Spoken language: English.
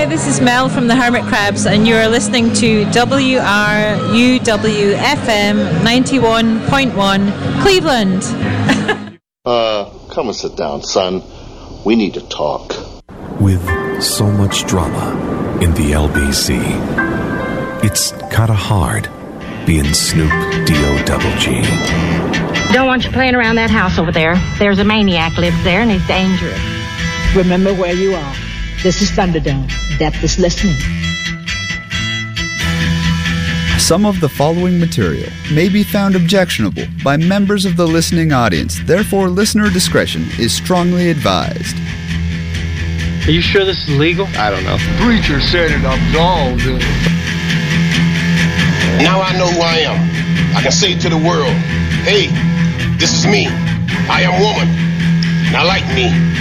this is Mel from the Hermit Crabs, and you are listening to WRUW-FM 91.1 Cleveland. Come and sit down, son. We need to talk. With so much drama in the LBC, it's kinda hard being Snoop D-O-double-G. Don't want you playing around that house over there. There's a maniac lives there, and he's dangerous. Remember where you are. This is Thunderdome. Depth is listening. Some of the following material may be found objectionable by members of the listening audience. Therefore, listener discretion is strongly advised. Are you sure this is legal? I don't know. Preacher said it, I'm gone, dude. Now I know who I am. I can say to the world, hey, this is me. I am woman. Now like me.